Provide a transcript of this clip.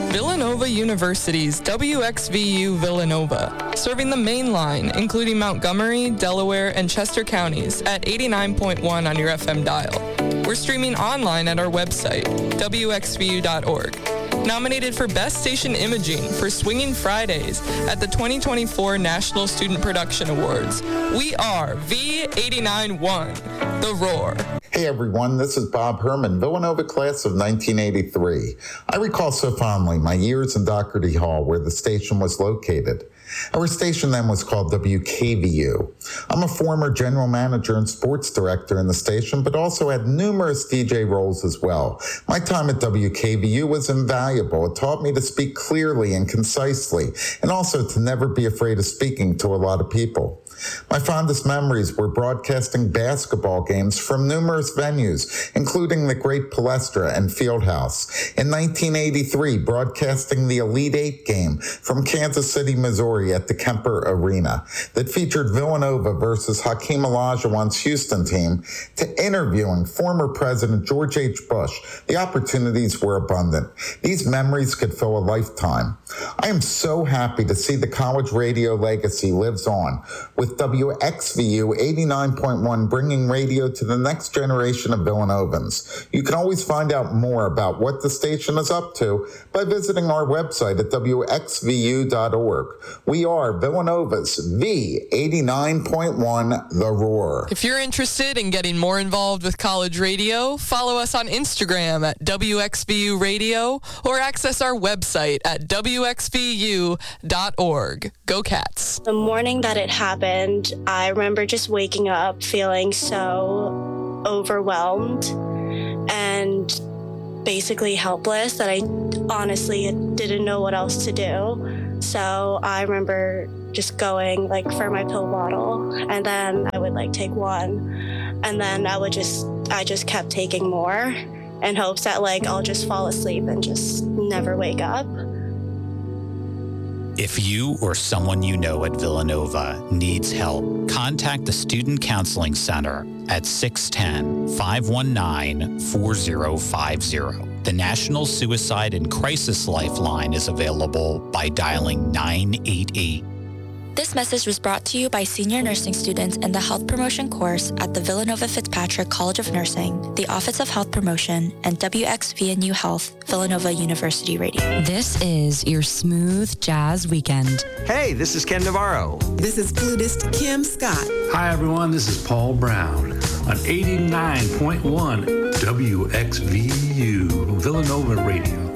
Villanova University's WXVU Villanova, serving the main line, including Montgomery, Delaware, and Chester counties at 89.1 on your FM dial. We're streaming online at our website, wxvu.org. Nominated for Best Station Imaging for Swinging Fridays at the 2024 National Student Production Awards. We are V89.1, The Roar. Hey everyone, this is Bob Herman, Villanova class of 1983. I recall so fondly my years in Doherty Hall where the station was located. Our station then was called WKVU. I'm a former general manager and sports director in the station, but also had numerous DJ roles as well. My time at WKVU was invaluable. It taught me to speak clearly and concisely, and also to never be afraid of speaking to a lot of people. My fondest memories were broadcasting basketball games from numerous venues, including the Great Palestra and Fieldhouse. In 1983, broadcasting the Elite Eight game from Kansas City, Missouri at the Kemper Arena that featured Villanova versus Hakeem Olajuwon's Houston team, to interviewing former President George H. Bush. The opportunities were abundant. These memories could fill a lifetime. I am so happy to see the college radio legacy lives on, with WXVU 89.1 bringing radio to the next generation of Villanovans. You can always find out more about what the station is up to by visiting our website at wxvu.org. We are Villanova's V89.1 The Roar. If you're interested in getting more involved with college radio, follow us on Instagram at WXVU Radio or access our website at wxvu.org. Go Cats. The morning that it happened, I remember just waking up feeling so overwhelmed and basically helpless that I honestly didn't know what else to do. So I remember just going for my pill bottle, and then I would take one, and then I just kept taking more in hopes that I'll just fall asleep and just never wake up. If you or someone you know at Villanova needs help, contact the Student Counseling Center at 610-519-4050. The National Suicide and Crisis Lifeline is available by dialing 988. This message was brought to you by senior nursing students in the Health Promotion course at the Villanova Fitzpatrick College of Nursing, the Office of Health Promotion, and WXVNU Health, Villanova University Radio. This is your smooth jazz weekend. Hey, this is Ken Navarro. This is flutist Kim Scott. Hi, everyone. This is Paul Brown on 89.1 WXVU, Villanova Radio.